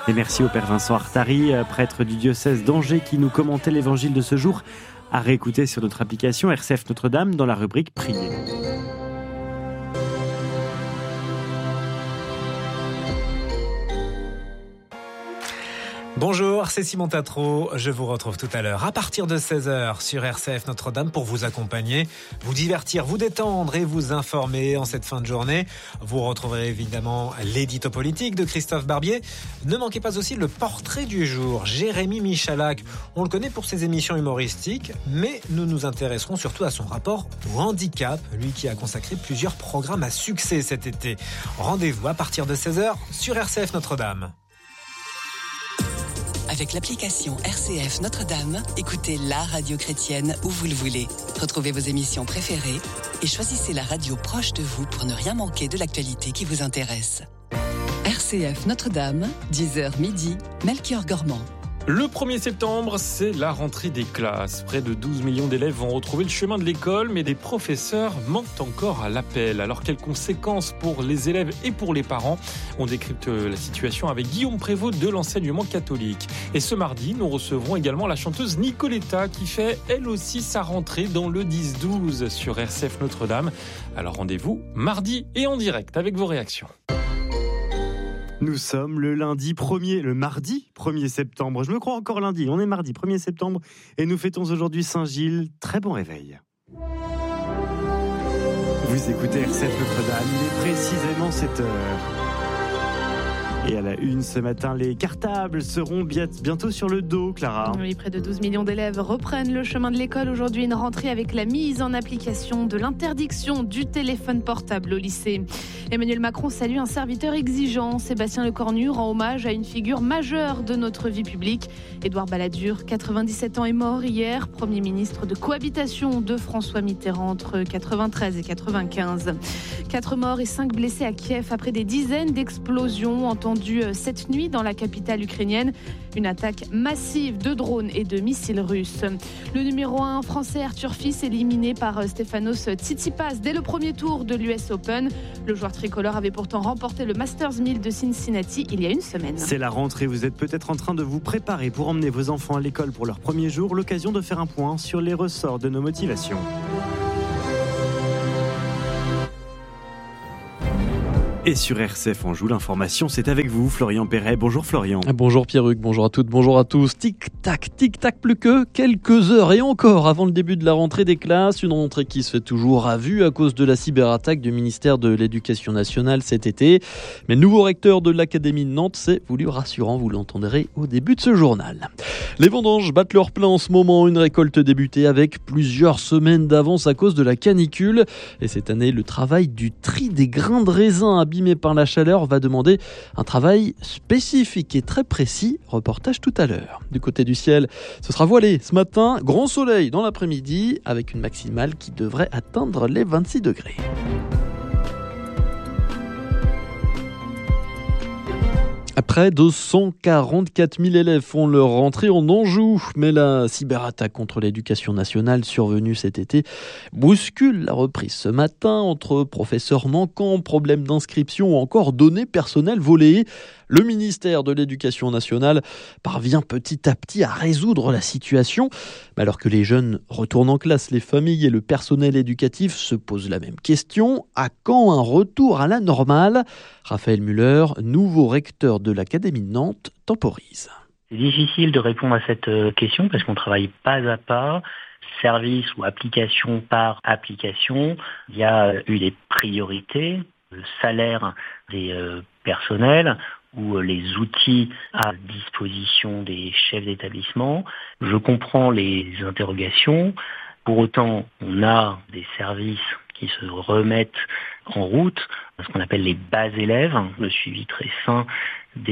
Et merci au Père Vincent Artari, prêtre du diocèse d'Angers, qui nous commentait l'évangile de ce jour, à réécouter sur notre application RCF Notre-Dame dans la rubrique Prier. Bonjour, c'est Simon Tatro. Je vous retrouve tout à l'heure à partir de 16h sur RCF Notre-Dame pour vous accompagner, vous divertir, vous détendre et vous informer en cette fin de journée. Vous retrouverez évidemment l'édito politique de Christophe Barbier. Ne manquez pas aussi le portrait du jour, Jérémy Michalak. On le connaît pour ses émissions humoristiques, mais nous nous intéresserons surtout à son rapport au handicap, lui qui a consacré plusieurs programmes à succès cet été. Rendez-vous à partir de 16h sur RCF Notre-Dame. Avec l'application RCF Notre-Dame, écoutez la radio chrétienne où vous le voulez. Retrouvez vos émissions préférées et choisissez la radio proche de vous pour ne rien manquer de l'actualité qui vous intéresse. RCF Notre-Dame, 10h midi, Melchior Gormand. Le 1er septembre, c'est la rentrée des classes. Près de 12 millions d'élèves vont retrouver le chemin de l'école, mais des professeurs manquent encore à l'appel. Alors, quelles conséquences pour les élèves et pour les parents ? On décrypte la situation avec Guillaume Prévost de l'enseignement catholique. Et ce mardi, nous recevrons également la chanteuse Nicoletta qui fait elle aussi sa rentrée dans le 10-12 sur RCF Notre-Dame. Alors rendez-vous mardi et en direct avec vos réactions. Nous sommes le mardi 1er septembre. Je me crois encore lundi, on est mardi 1er septembre et nous fêtons aujourd'hui Saint-Gilles. Très bon réveil. Vous écoutez RCF Notre-Dame, il est précisément 7h. Et à la une ce matin, les cartables seront bientôt sur le dos, Clara. Oui, près de 12 millions d'élèves reprennent le chemin de l'école. Aujourd'hui, une rentrée avec la mise en application de l'interdiction du téléphone portable au lycée. Emmanuel Macron salue un serviteur exigeant. Sébastien Lecornu rend hommage à une figure majeure de notre vie publique. Édouard Balladur, 97 ans, est mort hier. Premier ministre de cohabitation de François Mitterrand entre 93 et 95. 4 morts et 5 blessés à Kiev après des dizaines d'explosions entendues cette nuit dans la capitale ukrainienne. Une attaque massive de drones et de missiles russes. Le numéro 1 français Arthur Fils éliminé par Stefanos Tsitsipas dès le premier tour de l'US Open. Le joueur tricolore avait pourtant remporté le Masters 1000 de Cincinnati il y a une semaine. C'est la rentrée, vous êtes peut-être en train de vous préparer pour emmener vos enfants à l'école pour leur premier jour. L'occasion de faire un point sur les ressorts de nos motivations. Et sur RCF Anjou, l'information, c'est avec vous, Florian Perret. Bonjour Florian. Bonjour Pierruc, bonjour à toutes, bonjour à tous. Tic-tac, plus que quelques heures et encore avant le début de la rentrée des classes. Une rentrée qui se fait toujours à vue à cause de la cyberattaque du ministère de l'Éducation nationale cet été. Mais le nouveau recteur de l'Académie de Nantes s'est voulu rassurant, vous l'entendrez au début de ce journal. Les vendanges battent leur plein en ce moment, une récolte débutée avec plusieurs semaines d'avance à cause de la canicule. Et cette année, le travail du tri des grains de raisin abîmés par la chaleur va demander un travail spécifique et très précis. Reportage tout à l'heure. Du côté du ciel, ce sera voilé ce matin, grand soleil dans l'après-midi avec une maximale qui devrait atteindre les 26 degrés. Près de 144 000 élèves font leur rentrée en Anjou, mais la cyberattaque contre l'éducation nationale survenue cet été bouscule la reprise ce matin entre professeurs manquants, problèmes d'inscription ou encore données personnelles volées. Le ministère de l'Éducation nationale parvient petit à petit à résoudre la situation. Mais alors que les jeunes retournent en classe, les familles et le personnel éducatif se posent la même question. À quand un retour à la normale ? Raphaël Müller, nouveau recteur de l'Académie de Nantes, temporise. C'est difficile de répondre à cette question parce qu'on travaille pas à pas, service ou application par application. Il y a eu des priorités, le salaire des personnels ou les outils à disposition des chefs d'établissement. Je comprends les interrogations. Pour autant, on a des services qui se remettent en route, ce qu'on appelle les bas élèves, le suivi très fin